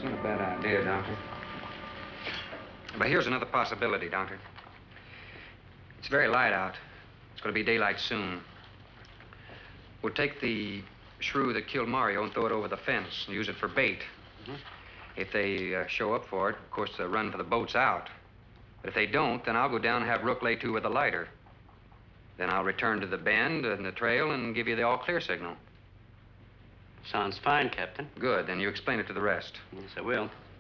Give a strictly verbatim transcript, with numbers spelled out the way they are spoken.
It's not a bad idea, Doctor. But here's another possibility, Doctor. It's very light out. It's going to be daylight soon. We'll take the shrew that killed Mario and throw it over the fence and use it for bait. Mm-hmm. If they uh, show up for it, of course, they'll run for the boats out. But if they don't, then I'll go down and have Rook lay to with a lighter. Then I'll return to the bend and the trail and give you the all-clear signal. Sounds fine, Captain. Good. Then you explain it to the rest. Yes, I will.